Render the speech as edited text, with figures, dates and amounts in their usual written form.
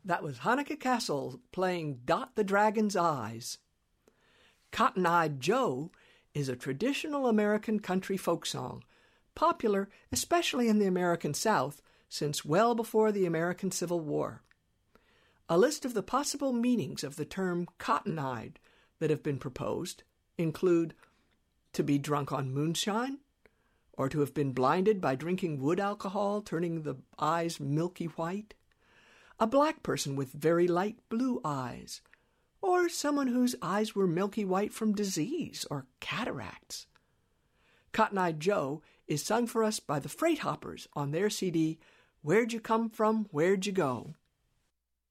That was Hanneke Cassel playing Dot the Dragon's Eyes. Cotton-Eyed Joe is a traditional American country folk song, popular especially in the American South since well before the American Civil War. A list of the possible meanings of the term cotton-eyed that have been proposed include to be drunk on moonshine, or to have been blinded by drinking wood alcohol, turning the eyes milky white, a black person with very light blue eyes, or someone whose eyes were milky white from disease or cataracts. Cotton-Eyed Joe is sung for us by the Freight Hoppers on their CD, Where'd You Come From, Where'd You Go?